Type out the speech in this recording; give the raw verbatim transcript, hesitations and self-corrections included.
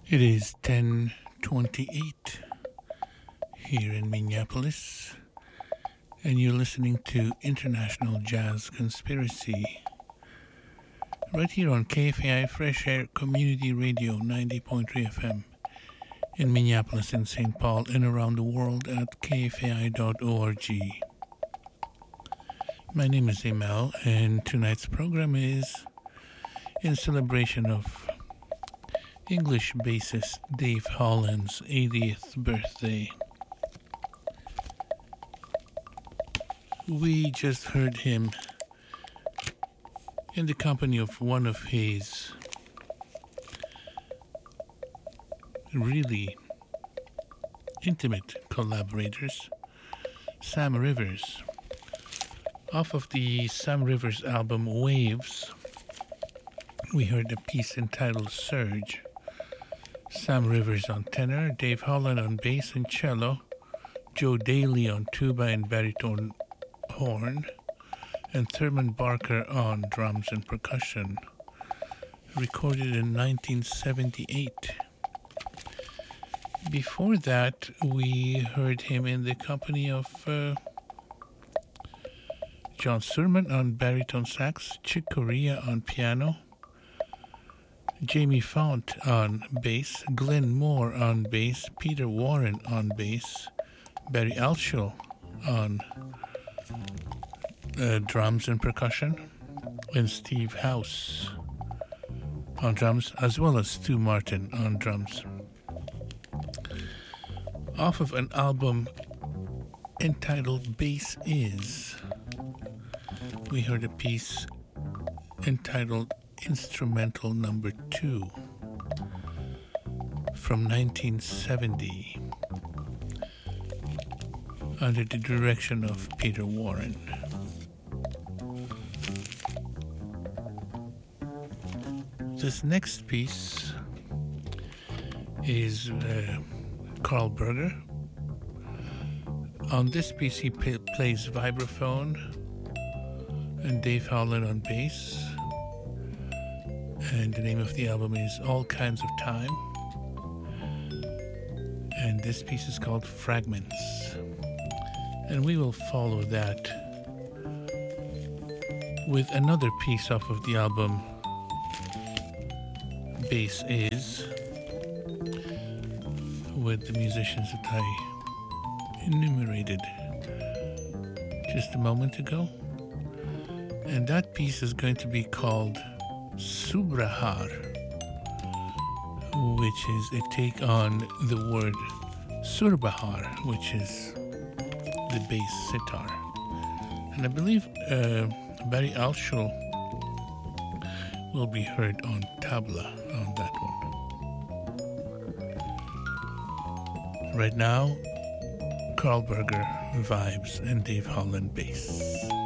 It is ten twenty-eight here in Minneapolis, and you're listening to International Jazz Conspiracy right here on K F A I Fresh Air Community Radio ninety point three F M in Minneapolis and Saint Paul and around the world at k f a i dot org. My name is Emel, and tonight's program is in celebration of English bassist Dave Holland's eightieth birthday. We just heard him in the company of one of his really intimate collaborators, Sam Rivers. Off of the Sam Rivers album Waves, we heard a piece entitled Surge. Sam Rivers on tenor, Dave Holland on bass and cello, Joe Daly on tuba and baritone horn, and Thurman Barker on drums and percussion. Recorded in nineteen seventy-eight. Before that, we heard him in the company of uh, John Surman on baritone sax, Chick Corea on piano, Jamie Fount on bass, Glenn Moore on bass, Peter Warren on bass, Barry Altschul on uh, drums and percussion, and Steve House on drums, as well as Stu Martin on drums. Off of an album entitled Bass Is, we heard a piece entitled Instrumental Number Two from nineteen seventy under the direction of Peter Warren. This next piece is uh, Carl Berger. On this piece he p- plays vibraphone and Dave Holland on bass. And the name of the album is All Kinds of Time. And this piece is called Fragments. And we will follow that with another piece off of the album Bass Is, with the musicians that I enumerated just a moment ago. And that piece is going to be called Subrahar, which is a take on the word Surbahar, which is the bass sitar. And I believe uh, Barry Altschul will be heard on tabla on that one. Right now, Carl Berger vibes and Dave Holland bass.